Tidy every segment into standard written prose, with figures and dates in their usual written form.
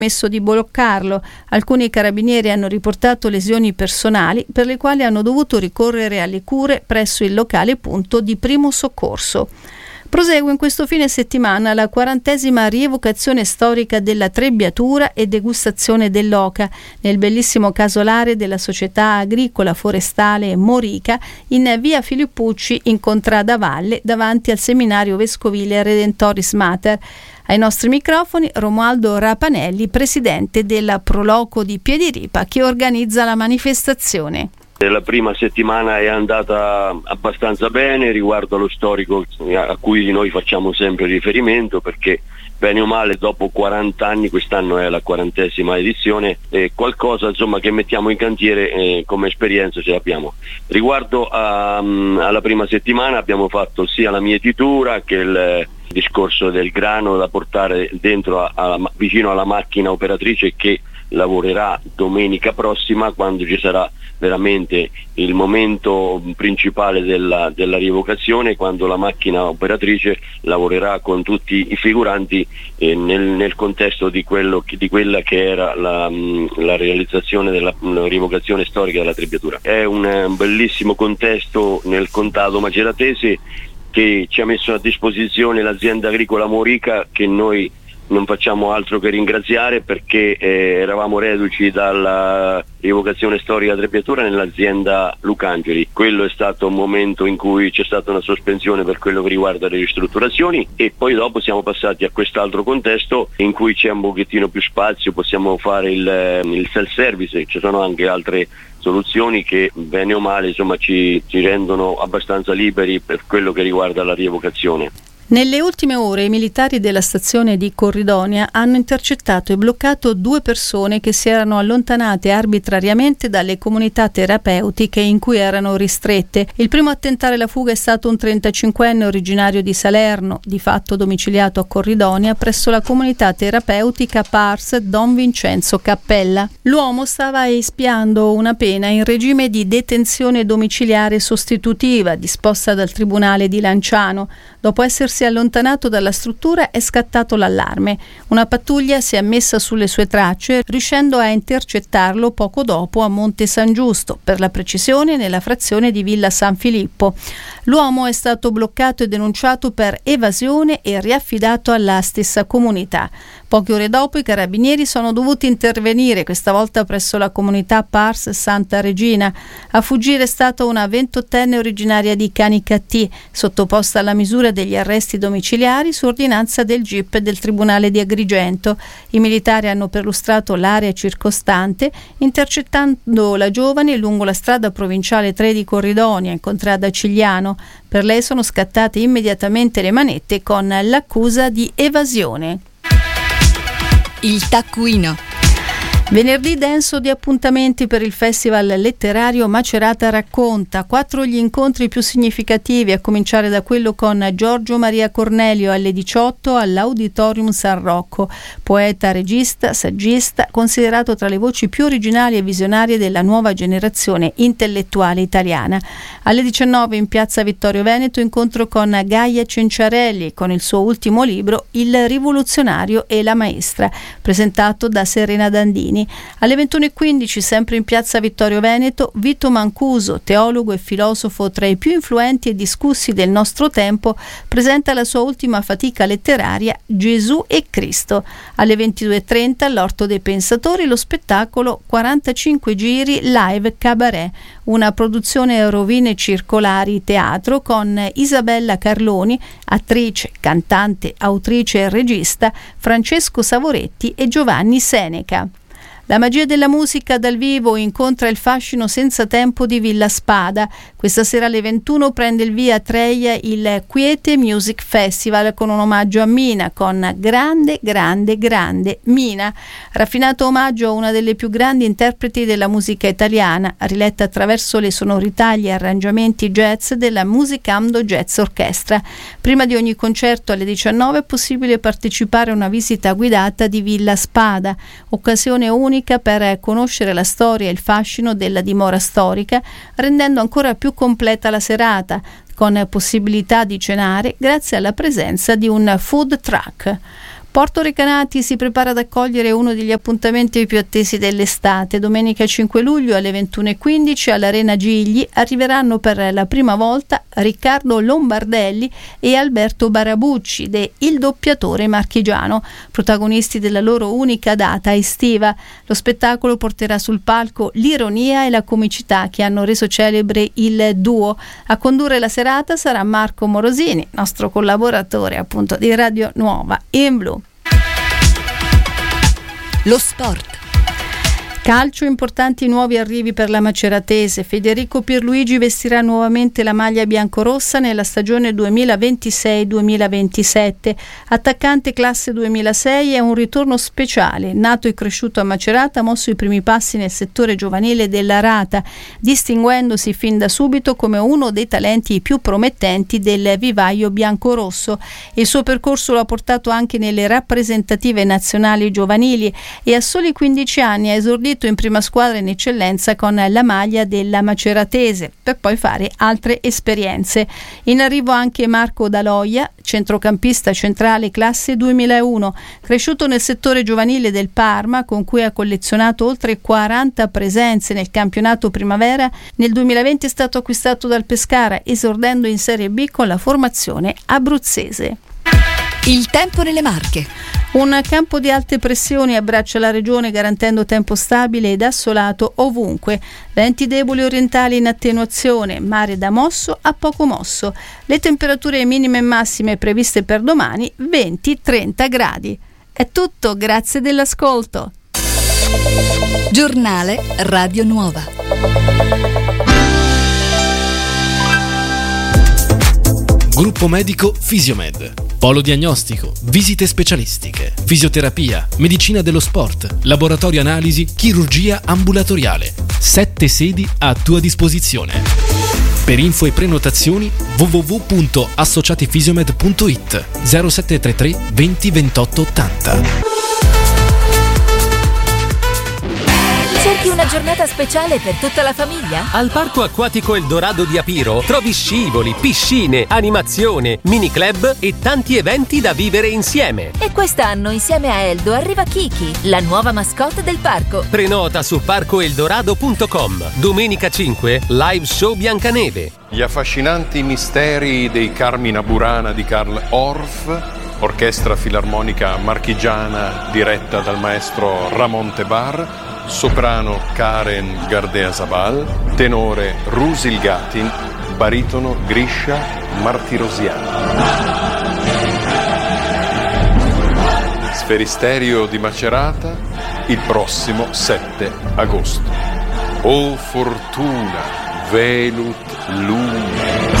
permesso di bloccarlo. Alcuni carabinieri hanno riportato lesioni personali per le quali hanno dovuto ricorrere alle cure presso il locale punto di primo soccorso. Prosegue in questo fine settimana la 40ª rievocazione storica della Trebbiatura e degustazione dell'oca nel bellissimo casolare della Società Agricola Forestale Morica in via Filippucci in Contrada Valle davanti al seminario vescovile Redentoris Mater. Ai nostri microfoni Romualdo Rapanelli, presidente della Proloco di Piediripa, che organizza la manifestazione. La prima settimana è andata abbastanza bene riguardo allo storico a cui noi facciamo sempre riferimento, perché bene o male dopo 40 anni, quest'anno è la 40ª edizione, qualcosa insomma che mettiamo in cantiere come esperienza ce l'abbiamo. Riguardo alla prima settimana abbiamo fatto sia la mietitura che il discorso del grano da portare dentro vicino alla macchina operatrice che lavorerà domenica prossima, quando ci sarà veramente il momento principale della rievocazione, quando la macchina operatrice lavorerà con tutti i figuranti nel contesto di quella che era la realizzazione della rievocazione storica della Trebbiatura. È un bellissimo contesto nel contado maceratese che ci ha messo a disposizione l'azienda agricola Morica, che noi non facciamo altro che ringraziare, perché eravamo reduci dalla rievocazione storica Trebbiatura nell'azienda Lucangeli. Quello è stato un momento in cui c'è stata una sospensione per quello che riguarda le ristrutturazioni, e poi dopo siamo passati a quest'altro contesto in cui c'è un pochettino più spazio, possiamo fare il self-service, ci sono anche altre soluzioni che bene o male insomma ci rendono abbastanza liberi per quello che riguarda la rievocazione. Nelle ultime ore i militari della stazione di Corridonia hanno intercettato e bloccato 2 persone che si erano allontanate arbitrariamente dalle comunità terapeutiche in cui erano ristrette. Il primo a tentare la fuga è stato un 35enne originario di Salerno, di fatto domiciliato a Corridonia presso la comunità terapeutica Pars Don Vincenzo Cappella. L'uomo stava espiando una pena in regime di detenzione domiciliare sostitutiva disposta dal Tribunale di Lanciano. Dopo essersi allontanato dalla struttura è scattato l'allarme. Una pattuglia si è messa sulle sue tracce, riuscendo a intercettarlo poco dopo a Monte San Giusto, per la precisione nella frazione di Villa San Filippo. L'uomo è stato bloccato e denunciato per evasione e riaffidato alla stessa comunità. Poche ore dopo i carabinieri sono dovuti intervenire, questa volta presso la comunità Pars Santa Regina. A fuggire è stata una 28enne originaria di Canicattì, sottoposta alla misura degli arresti domiciliari su ordinanza del GIP del Tribunale di Agrigento. I militari hanno perlustrato l'area circostante, intercettando la giovane lungo la strada provinciale 3 di Corridonia, in contrada Cigliano. Per lei sono scattate immediatamente le manette con l'accusa di evasione. Il taccuino. Venerdì denso di appuntamenti per il Festival letterario Macerata Racconta. 4 gli incontri più significativi, a cominciare da quello con Giorgio Maria Cornelio alle 18 all'Auditorium San Rocco. Poeta, regista, saggista, considerato tra le voci più originali e visionarie della nuova generazione intellettuale italiana. Alle 19 in Piazza Vittorio Veneto incontro con Gaia Cenciarelli con il suo ultimo libro Il rivoluzionario e la maestra, presentato da Serena Dandini. Alle 21:15, sempre in Piazza Vittorio Veneto, Vito Mancuso, teologo e filosofo tra i più influenti e discussi del nostro tempo, presenta la sua ultima fatica letteraria Gesù e Cristo. Alle 22:30 all'Orto dei Pensatori lo spettacolo 45 giri live cabaret, una produzione Rovine Circolari Teatro con Isabella Carloni, attrice, cantante, autrice e regista, Francesco Savoretti e Giovanni Seneca. La magia della musica dal vivo incontra il fascino senza tempo di Villa Spada. Questa sera alle 21 prende il via a Treia il Quiete Music Festival con un omaggio a Mina, con Grande, grande, grande Mina. Raffinato omaggio a una delle più grandi interpreti della musica italiana, riletta attraverso le sonorità e gli arrangiamenti jazz della Musicando Jazz Orchestra. Prima di ogni concerto alle 19 è possibile partecipare a una visita guidata di Villa Spada, occasione unica per conoscere la storia e il fascino della dimora storica, rendendo ancora più completa la serata, con possibilità di cenare grazie alla presenza di un food truck. Porto Recanati si prepara ad accogliere uno degli appuntamenti più attesi dell'estate. Domenica 5 luglio alle 21:15 all'Arena Gigli arriveranno per la prima volta Riccardo Lombardelli e Alberto Barabucci de Il Doppiatore Marchigiano, protagonisti della loro unica data estiva. Lo spettacolo porterà sul palco l'ironia e la comicità che hanno reso celebre il duo. A condurre la serata sarà Marco Morosini, nostro collaboratore appunto di Radio Nuova in Blu. Lo sport. Calcio, importanti nuovi arrivi per la maceratese. Federico Pierluigi vestirà nuovamente la maglia biancorossa nella stagione 2026-2027. Attaccante classe 2006, è un ritorno speciale. Nato e cresciuto a Macerata, ha mosso i primi passi nel settore giovanile della Rata, distinguendosi fin da subito come uno dei talenti più promettenti del vivaio biancorosso. Il suo percorso lo ha portato anche nelle rappresentative nazionali giovanili e a soli 15 anni ha esordito in prima squadra in eccellenza con la maglia della Maceratese, per poi fare altre esperienze. In arrivo anche Marco Daloia, centrocampista centrale classe 2001, cresciuto nel settore giovanile del Parma, con cui ha collezionato oltre 40 presenze nel campionato primavera. Nel 2020 è stato acquistato dal Pescara, esordendo in Serie B con la formazione abruzzese. Il tempo nelle Marche. Un campo di alte pressioni abbraccia la regione garantendo tempo stabile ed assolato ovunque. Venti deboli orientali in attenuazione, mare da mosso a poco mosso. Le temperature minime e massime previste per domani 20-30 gradi. È tutto, grazie dell'ascolto. Giornale Radio Nuova. Gruppo medico Fisiomed. Polo diagnostico, visite specialistiche, fisioterapia, medicina dello sport, laboratorio analisi, chirurgia ambulatoriale. 7 sedi a tua disposizione. Per info e prenotazioni www.associatifisiomed.it 0733 20 28 80. Cerchi una giornata speciale per tutta la famiglia? Al Parco Acquatico Eldorado di Apiro trovi scivoli, piscine, animazione, mini club e tanti eventi da vivere insieme. E quest'anno insieme a Eldo arriva Kiki, la nuova mascotte del parco. Prenota su parcoeldorado.com. Domenica 5, live show Biancaneve. Gli affascinanti misteri dei Carmina Burana di Karl Orff, orchestra filarmonica marchigiana diretta dal maestro Ramon Tebar, soprano Karen Gardea-Zabal, tenore Rusil Gatin, baritono Grisha Martirosian. Sferisterio di Macerata il prossimo 7 agosto. O fortuna, velut luna.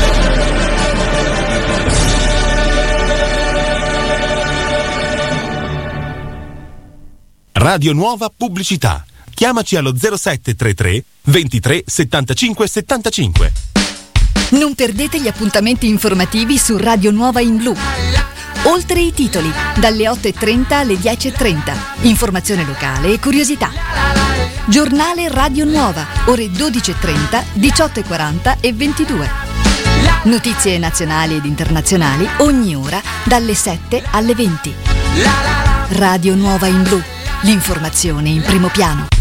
Radio Nuova Pubblicità. Chiamaci allo 0733 23 75 75. Non perdete gli appuntamenti informativi su Radio Nuova in Blu. Oltre i titoli, dalle 8:30 alle 10:30. Informazione locale e curiosità. Giornale Radio Nuova, ore 12:30, 18:40 e 22. Notizie nazionali ed internazionali ogni ora dalle 7 alle 20. Radio Nuova in Blu. L'informazione in primo piano.